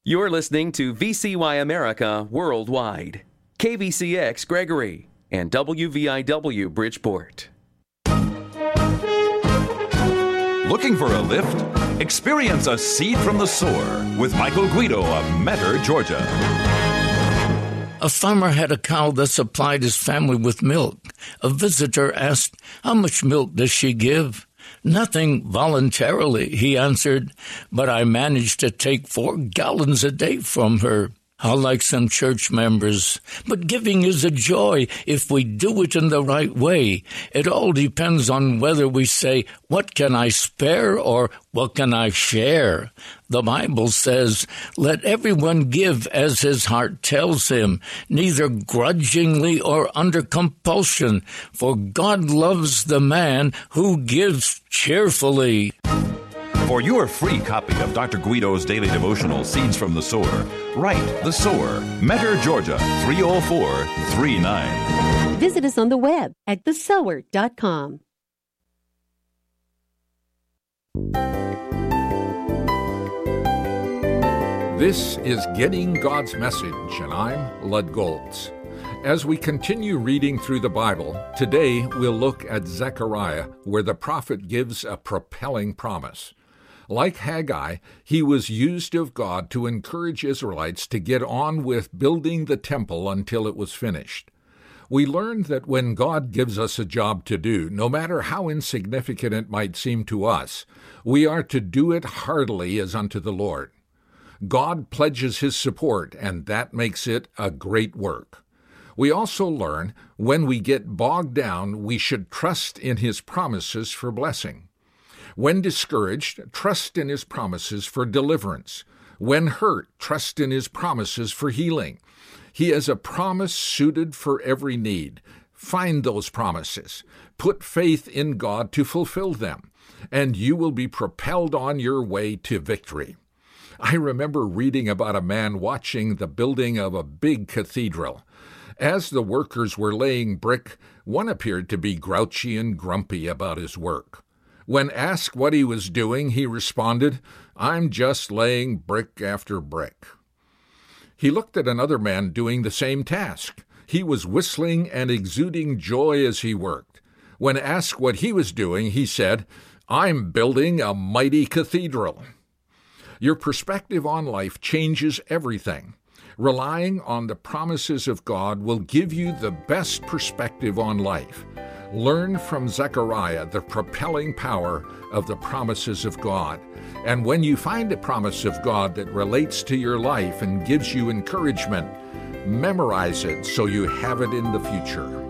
You're listening to VCY America Worldwide, KVCX Gregory, and WVIW Bridgeport. Looking for a lift? Experience a seed from the sower with Michael Guido of Metter, Georgia. A farmer had a cow that supplied his family with milk. A visitor asked, "How much milk does she give?" "Nothing voluntarily," he answered, "but I managed to take 4 gallons a day from her." How like some church members. But giving is a joy if we do it in the right way. It all depends on whether we say, "What can I spare?" or "What can I share?" The Bible says, "Let everyone give as his heart tells him, neither grudgingly or under compulsion, for God loves the man who gives cheerfully." For your free copy of Dr. Guido's daily devotional, Seeds from the Sower, write The Sower, Metter, Georgia, 30439. Visit us on the web at thesower.com. This is Getting God's Message, and I'm Lud Goltz. As we continue reading through the Bible, today we'll look at Zechariah, where the prophet gives a propelling promise. Like Haggai, he was used of God to encourage Israelites to get on with building the temple until it was finished. We learned that when God gives us a job to do, no matter how insignificant it might seem to us, we are to do it heartily as unto the Lord. God pledges his support, and that makes it a great work. We also learn when we get bogged down, we should trust in his promises for blessing. When discouraged, trust in his promises for deliverance. When hurt, trust in his promises for healing. He has a promise suited for every need. Find those promises. Put faith in God to fulfill them, and you will be propelled on your way to victory. I remember reading about a man watching the building of a big cathedral. As the workers were laying brick, one appeared to be grouchy and grumpy about his work. When asked what he was doing, he responded, "I'm just laying brick after brick." He looked at another man doing the same task. He was whistling and exuding joy as he worked. When asked what he was doing, he said, "I'm building a mighty cathedral." Your perspective on life changes everything. Relying on the promises of God will give you the best perspective on life. Learn from Zechariah the propelling power of the promises of God. And when you find a promise of God that relates to your life and gives you encouragement, memorize it so you have it in the future.